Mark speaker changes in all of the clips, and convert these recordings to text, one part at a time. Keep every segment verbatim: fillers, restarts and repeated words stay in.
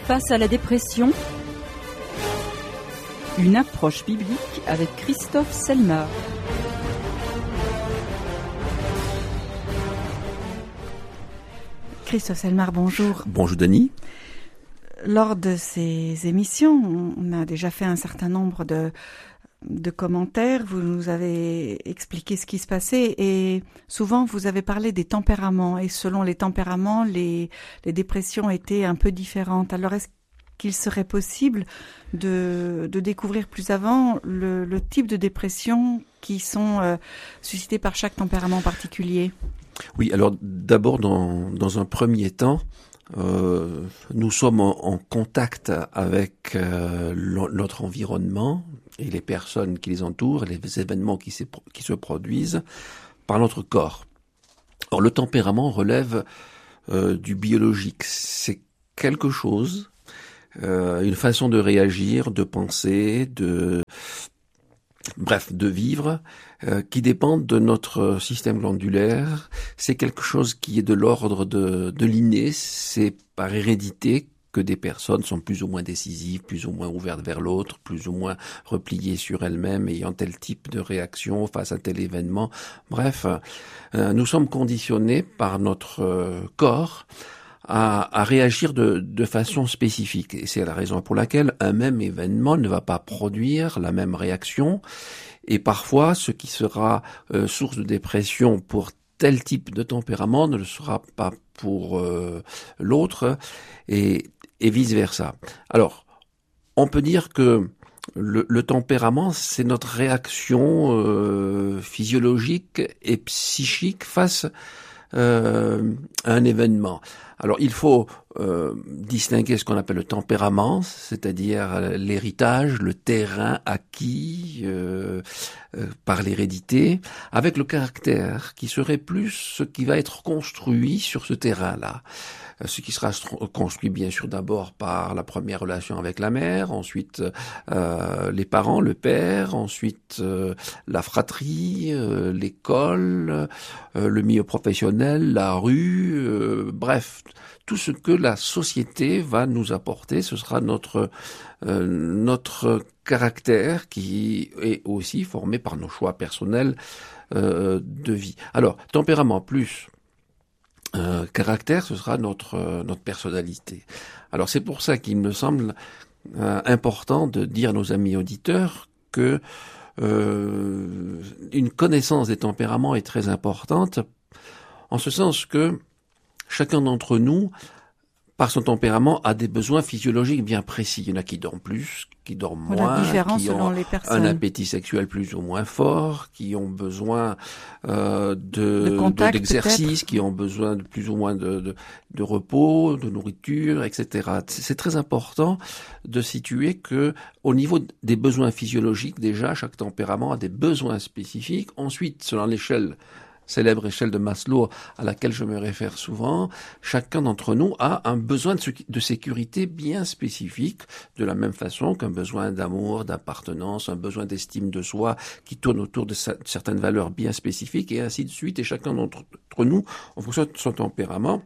Speaker 1: Face à la dépression, une approche biblique avec Christophe Selmar.
Speaker 2: Christophe Selmar, bonjour.
Speaker 3: Bonjour Denis.
Speaker 2: Lors de ces émissions, on a déjà fait un certain nombre de, de commentaires. Vous nous avez expliqué ce qui se passait et souvent vous avez parlé des tempéraments. Et selon les tempéraments, les, les dépressions étaient un peu différentes. Alors est-ce qu'il serait possible de, de découvrir plus avant le, le type de dépression qui sont euh, suscitées par chaque tempérament particulier ?
Speaker 3: Oui, alors d'abord, dans, dans un premier temps, euh, nous sommes en, en contact avec euh, notre environnement et les personnes qui les entourent, et les événements qui, qui se produisent par notre corps. Or, le tempérament relève euh, du biologique. C'est quelque chose, euh, une façon de réagir, de penser, de... bref, de vivre, euh, qui dépendent de notre système glandulaire. C'est quelque chose qui est de l'ordre de, de l'inné. C'est par hérédité que des personnes sont plus ou moins décisives, plus ou moins ouvertes vers l'autre, plus ou moins repliées sur elles-mêmes, ayant tel type de réaction face à tel événement. Bref, euh, nous sommes conditionnés par notre euh, corps À, à réagir de, de façon spécifique. Et c'est la raison pour laquelle un même événement ne va pas produire la même réaction. Et parfois, ce qui sera euh, source de dépression pour tel type de tempérament ne le sera pas pour euh, l'autre, et, et vice-versa. Alors, on peut dire que le, le tempérament, c'est notre réaction euh, physiologique et psychique face euh, à un événement. Alors, il faut euh, distinguer ce qu'on appelle le tempérament, c'est-à-dire l'héritage, le terrain acquis euh, euh, par l'hérédité, avec le caractère, qui serait plus ce qui va être construit sur ce terrain-là. Ce qui sera construit bien sûr d'abord par la première relation avec la mère, ensuite euh, les parents, le père, ensuite euh, la fratrie, euh, l'école, euh, le milieu professionnel, la rue, euh, bref, tout ce que la société va nous apporter, ce sera notre euh, notre caractère qui est aussi formé par nos choix personnels euh, de vie. Alors, tempérament plus Euh, caractère, ce sera notre euh, notre personnalité. Alors c'est pour ça qu'il me semble euh, important de dire à nos amis auditeurs que euh, une connaissance des tempéraments est très importante, en ce sens que chacun d'entre nous, par son tempérament, a des besoins physiologiques bien précis. Il y en a qui dorment plus, qui dorment moins, qui ont un appétit sexuel plus ou moins fort, qui ont besoin euh, de,
Speaker 2: de contact,
Speaker 3: de d'exercice,
Speaker 2: peut-être.
Speaker 3: qui ont besoin de plus ou moins de, de, de repos, de nourriture, et cetera. C'est très important de situer que, au niveau des besoins physiologiques, déjà, chaque tempérament a des besoins spécifiques. Ensuite, selon l'échelle célèbre échelle de Maslow à laquelle je me réfère souvent, chacun d'entre nous a un besoin de, de sécurité bien spécifique, de la même façon qu'un besoin d'amour, d'appartenance, un besoin d'estime de soi qui tourne autour de sa, certaines valeurs bien spécifiques, et ainsi de suite. Et chacun d'entre nous, en fonction de son tempérament,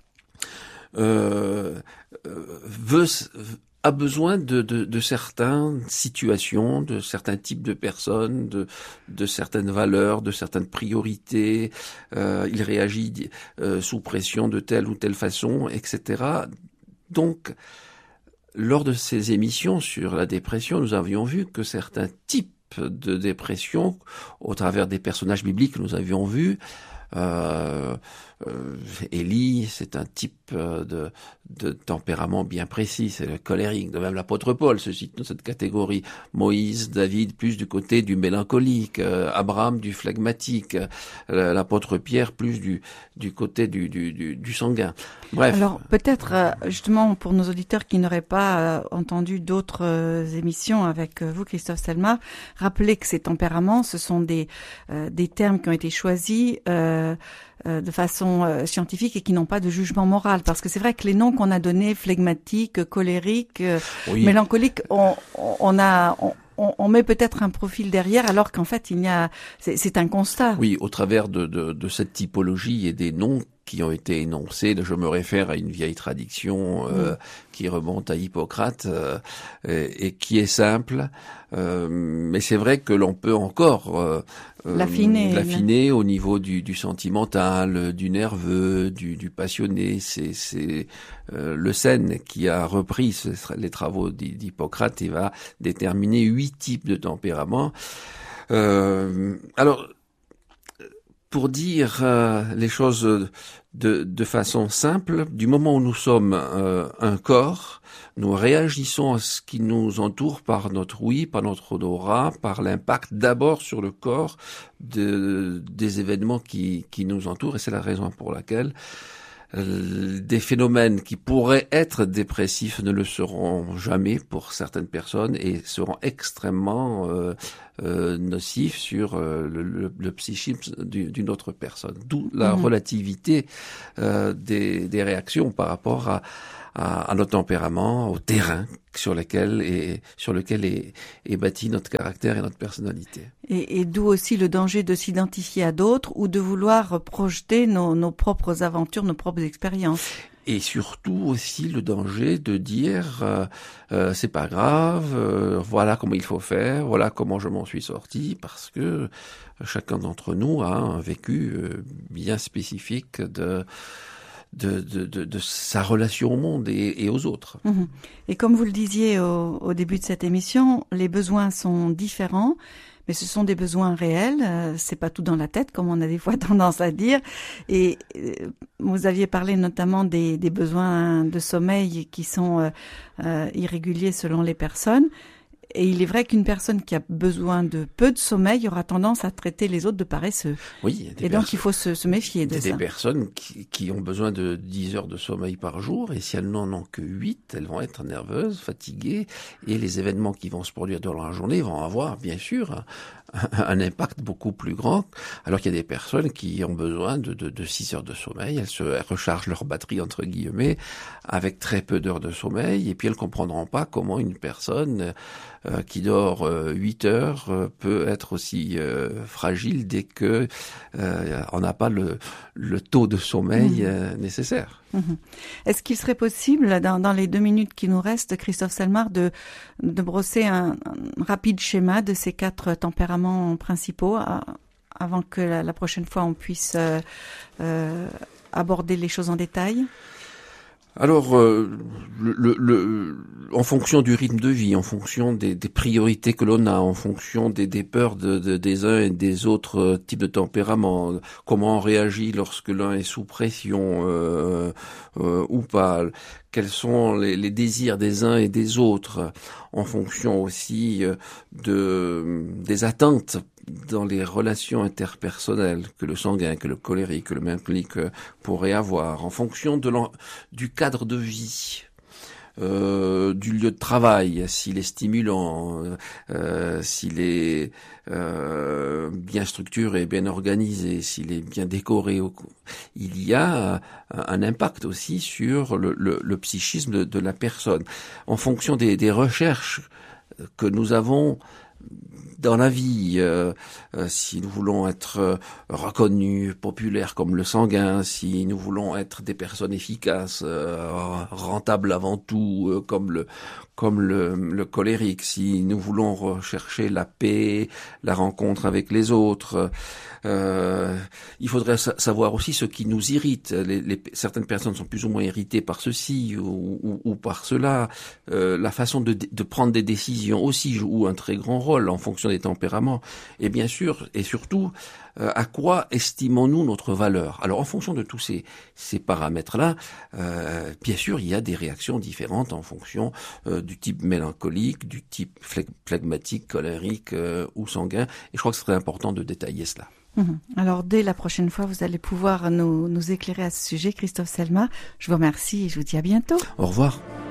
Speaker 3: euh, euh, veut... a besoin de, de, de certaines situations, de certains types de personnes, de, de certaines valeurs, de certaines priorités. Euh, il réagit euh, sous pression de telle ou telle façon, et cetera. Donc, lors de ces émissions sur la dépression, nous avions vu que certains types de dépression, au travers des personnages bibliques que nous avions vus, Euh, euh, Élie, c'est un type de, de tempérament bien précis, c'est le colérique. De même, l'apôtre Paul se situe dans cette catégorie. Moïse, David, plus du côté du mélancolique. Euh, Abraham, du phlegmatique. Euh, l'apôtre Pierre, plus du, du côté du, du, du, du sanguin. Bref.
Speaker 2: Alors, peut-être, justement, pour nos auditeurs qui n'auraient pas euh, entendu d'autres euh, émissions avec euh, vous, Christophe Selmar, rappelez que ces tempéraments, ce sont des, euh, des termes qui ont été choisis euh, Euh, de façon euh, scientifique et qui n'ont pas de jugement moral, parce que c'est vrai que les noms qu'on a donnés, phlegmatique, colérique, euh, oui. mélancolique, on, on a on, on, on met peut-être un profil derrière, alors qu'en fait il y a c'est, c'est un constat.
Speaker 3: Oui, au travers de, de, de cette typologie et des noms qui ont été énoncés. Je me réfère à une vieille tradition euh, mmh. qui remonte à Hippocrate euh, et, et qui est simple. Euh, mais c'est vrai que l'on peut encore euh,
Speaker 2: l'affiner,
Speaker 3: l'affiner au niveau du, du sentimental, du nerveux, du, du passionné. C'est, c'est euh, Le Seine qui a repris ce, les travaux d'Hippocrate et va déterminer huit types de tempéraments. Euh, alors, pour dire euh, les choses de, de façon simple, du moment où nous sommes euh, un corps, nous réagissons à ce qui nous entoure par notre ouïe, par notre odorat, par l'impact d'abord sur le corps de, des événements qui, qui nous entourent, et c'est la raison pour laquelle euh, des phénomènes qui pourraient être dépressifs ne le seront jamais pour certaines personnes et seront extrêmement euh, euh, nocifs sur euh, le, le, le psychisme d'une autre personne. D'où la mmh. relativité euh, des, des réactions par rapport à À, à notre tempérament, au terrain sur lequel est, sur lequel est, est bâti notre caractère et notre personnalité.
Speaker 2: Et, et d'où aussi le danger de s'identifier à d'autres ou de vouloir projeter nos, nos propres aventures, nos propres expériences.
Speaker 3: Et surtout aussi le danger de dire euh, euh, c'est pas grave, euh, voilà comment il faut faire, voilà comment je m'en suis sorti, parce que chacun d'entre nous a un vécu euh, bien spécifique de De, de, de, de sa relation au monde et, et aux autres.
Speaker 2: Mmh. Et comme vous le disiez au, au début de cette émission, les besoins sont différents, mais ce sont des besoins réels. Euh, c'est pas tout dans la tête, comme on a des fois tendance à dire. Et euh, vous aviez parlé notamment des, des besoins de sommeil qui sont euh, euh, irréguliers selon les personnes. Et il est vrai qu'une personne qui a besoin de peu de sommeil aura tendance à traiter les autres de paresseux.
Speaker 3: Oui.
Speaker 2: Et donc il faut se, se méfier de
Speaker 3: des
Speaker 2: ça.
Speaker 3: Des personnes qui, qui ont besoin de dix heures de sommeil par jour, et si elles n'en ont que huit, elles vont être nerveuses, fatiguées, et les événements qui vont se produire dans la journée vont avoir, bien sûr, un, un impact beaucoup plus grand. Alors qu'il y a des personnes qui ont besoin de, de, de six heures de sommeil, elles se elles rechargent leur batterie, entre guillemets, avec très peu d'heures de sommeil, et puis elles comprendront pas comment une personne Euh, qui dort euh, huit heures euh, peut être aussi euh, fragile dès que euh, on n'a pas le, le taux de sommeil mmh. euh, nécessaire.
Speaker 2: Mmh. Est-ce qu'il serait possible, dans, dans les deux minutes qui nous restent, Christophe Selmar, de, de brosser un, un rapide schéma de ces quatre tempéraments principaux à, avant que la, la prochaine fois on puisse euh, euh, aborder les choses en détail ?
Speaker 3: Alors, euh, le, le, le, en fonction du rythme de vie, en fonction des, des priorités que l'on a, en fonction des, des peurs de, de, des uns et des autres types de tempéraments, comment on réagit lorsque l'un est sous pression euh, euh, ou pas, quels sont les, les désirs des uns et des autres, en fonction aussi de des attentes dans les relations interpersonnelles que le sanguin, que le colérique, que le mélancolique pourrait avoir, en fonction de du cadre de vie, euh, du lieu de travail, s'il est stimulant, euh, s'il est euh, bien structuré, bien organisé, s'il est bien décoré. Il y a un impact aussi sur le, le, le psychisme de, de la personne, en fonction des, des recherches que nous avons dans la vie, euh, euh, si nous voulons être euh, reconnus, populaires comme le sanguin, si nous voulons être des personnes efficaces, euh, rentables avant tout, euh, comme le comme le, le colérique, si nous voulons rechercher la paix, la rencontre avec les autres, euh, il faudrait savoir aussi ce qui nous irrite. Les, les, certaines personnes sont plus ou moins irritées par ceci ou, ou, ou par cela. Euh, la façon de, de prendre des décisions aussi joue un très grand rôle en fonction des tempéraments. Et bien sûr, et surtout, euh, à quoi estimons-nous notre valeur? Alors, en fonction de tous ces, ces paramètres-là, euh, bien sûr, il y a des réactions différentes en fonction euh, du type mélancolique, du type phlegmatique, colérique euh, ou sanguin. Et je crois que c'est très important de détailler cela.
Speaker 2: Mmh. Alors, dès la prochaine fois, vous allez pouvoir nous, nous éclairer à ce sujet, Christophe Selmar. Je vous remercie et je vous dis à bientôt.
Speaker 3: Au revoir.